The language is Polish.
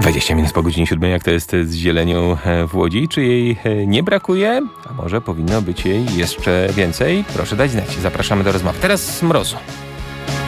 20 minut po godzinie 7, jak to jest z zielenią w Łodzi? Czy jej nie brakuje? A może powinno być jej jeszcze więcej? Proszę dać znać. Zapraszamy do rozmowy. Teraz z mrozu.